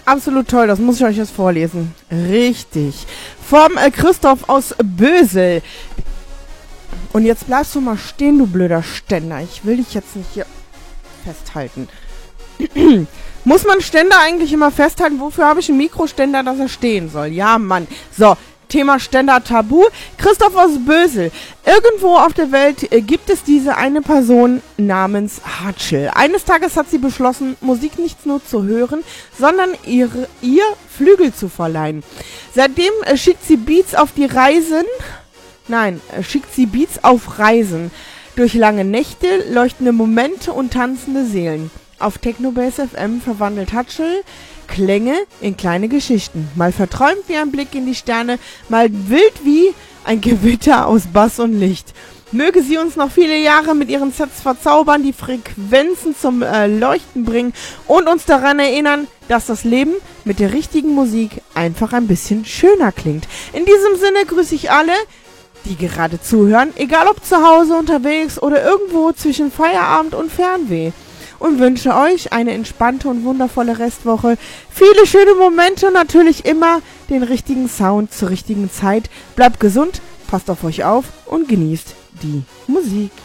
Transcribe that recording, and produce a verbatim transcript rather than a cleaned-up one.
Absolut toll, das muss ich euch jetzt vorlesen. Richtig. Vom äh, Christoph aus Bösel. Und jetzt bleibst du mal stehen, du blöder Ständer. Ich will dich jetzt nicht hier festhalten. Muss man Ständer eigentlich immer festhalten? Wofür habe ich einen Mikroständer, dass er stehen soll? Ja, Mann. So, Thema Ständer tabu. Christoph aus Bösel. Irgendwo auf der Welt äh, gibt es diese eine Person namens Hatschel. Eines Tages hat sie beschlossen, Musik nicht nur zu hören, sondern ihre, ihr Flügel zu verleihen. Seitdem äh, schickt sie Beats auf die Reisen... Nein, äh, schickt sie Beats auf Reisen. Durch lange Nächte, leuchtende Momente und tanzende Seelen. Auf Technobase F M verwandelt Hatschel Klänge in kleine Geschichten. Mal verträumt wie ein Blick in die Sterne, mal wild wie ein Gewitter aus Bass und Licht. Möge sie uns noch viele Jahre mit ihren Sets verzaubern, die Frequenzen zum äh, Leuchten bringen und uns daran erinnern, dass das Leben mit der richtigen Musik einfach ein bisschen schöner klingt. In diesem Sinne grüße ich alle, die gerade zuhören, egal ob zu Hause, unterwegs oder irgendwo zwischen Feierabend und Fernweh. Und wünsche euch eine entspannte und wundervolle Restwoche. Viele schöne Momente und natürlich immer den richtigen Sound zur richtigen Zeit. Bleibt gesund, passt auf euch auf und genießt die Musik.